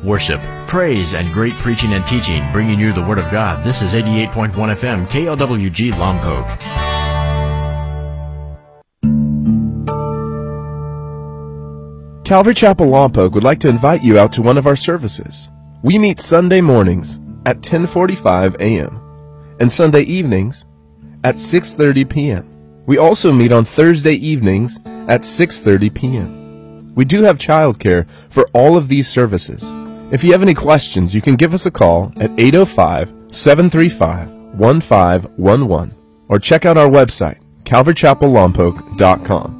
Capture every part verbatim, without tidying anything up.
worship, praise, and great preaching and teaching, bringing you the Word of God. This is eighty-eight point one F M, K L W G Lompoc. Calvary Chapel Lompoc would like to invite you out to one of our services. We meet Sunday mornings at ten forty-five a m and Sunday evenings at six thirty p m We also meet on Thursday evenings at six thirty p m We do have childcare for all of these services. If you have any questions, you can give us a call at eight oh five, seven three five, one five one one or check out our website, calvary chapel lompoc dot com.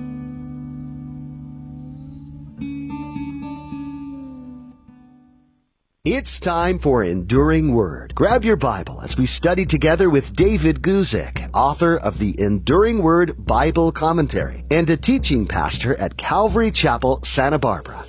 It's time for Enduring Word. Grab your Bible as we study together with David Guzik, author of the Enduring Word Bible Commentary and a teaching pastor at Calvary Chapel, Santa Barbara.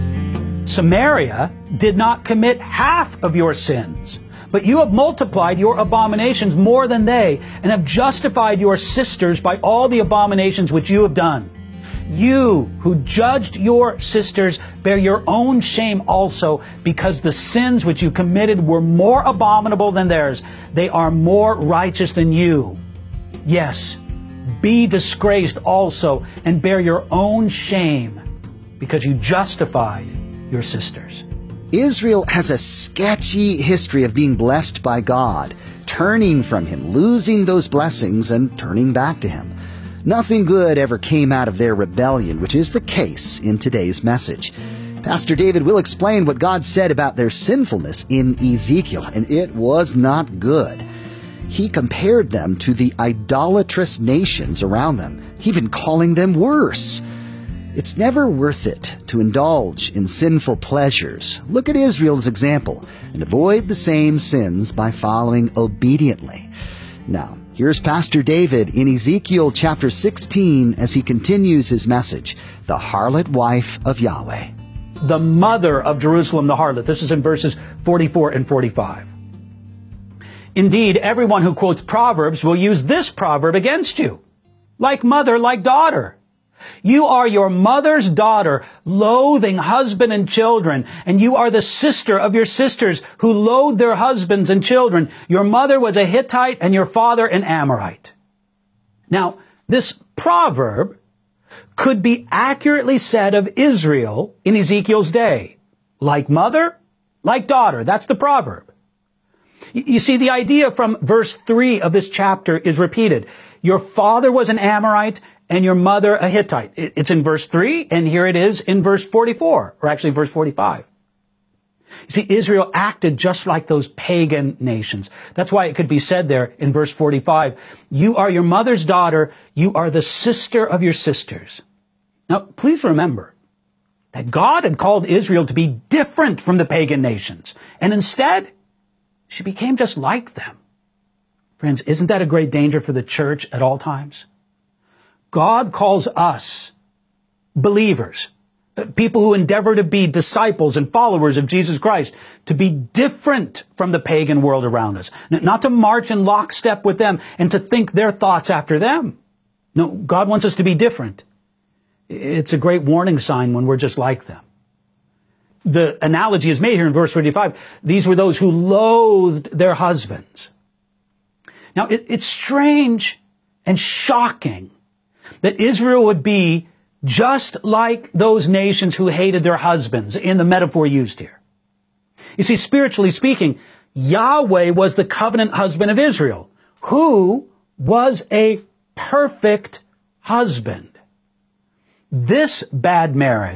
Samaria did not commit half of your sins, but you have multiplied your abominations more than they, and have justified your sisters by all the abominations which you have done. You who judged your sisters bear your own shame also, because the sins which you committed were more abominable than theirs. They are more righteous than you. Yes, be disgraced also, and bear your own shame, because you justified your sisters. Israel has a sketchy history of being blessed by God, turning from Him, losing those blessings, and turning back to Him. Nothing good ever came out of their rebellion, which is the case in today's message. Pastor David will explain what God said about their sinfulness in Ezekiel, and it was not good. He compared them to the idolatrous nations around them, even calling them worse. It's never worth it to indulge in sinful pleasures. Look at Israel's example and avoid the same sins by following obediently. Now, here's Pastor David in Ezekiel chapter sixteen as he continues his message, the harlot wife of Yahweh. The mother of Jerusalem, the harlot. This is in verses forty-four and forty-five. Indeed, everyone who quotes Proverbs will use this proverb against you. Like mother, like daughter. You are your mother's daughter, loathing husband and children, and you are the sister of your sisters who loathe their husbands and children. Your mother was a Hittite and your father an Amorite. Now, this proverb could be accurately said of Israel in Ezekiel's day. Like mother, like daughter. That's the proverb. You see, the idea from verse three of this chapter is repeated. Your father was an Amorite and your mother a Hittite. It's in verse three, and here it is in verse forty-four, or actually verse forty-five. You see, Israel acted just like those pagan nations. That's why it could be said there in verse forty-five, you are your mother's daughter, you are the sister of your sisters. Now, please remember that God had called Israel to be different from the pagan nations, and instead, she became just like them. Friends, isn't that a great danger for the church at all times? God calls us, believers, people who endeavor to be disciples and followers of Jesus Christ, to be different from the pagan world around us, not to march in lockstep with them and to think their thoughts after them. No, God wants us to be different. It's a great warning sign when we're just like them. The analogy is made here in verse thirty-five. These were those who loathed their husbands. Now, it, it's strange and shocking that Israel would be just like those nations who hated their husbands in the metaphor used here. You see, spiritually speaking, Yahweh was the covenant husband of Israel, who was a perfect husband. This bad marriage